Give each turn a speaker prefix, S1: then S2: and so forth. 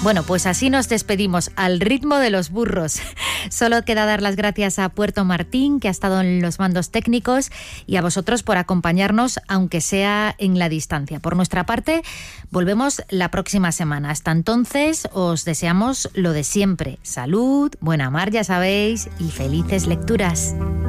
S1: Bueno, pues así nos despedimos, al ritmo de los burros. Solo queda dar las gracias a Puerto Martín, que ha estado en los mandos técnicos, y a vosotros por acompañarnos, aunque sea en la distancia. Por nuestra parte, volvemos la próxima semana. Hasta entonces, os deseamos lo de siempre. Salud, buena mar, ya sabéis, y felices lecturas.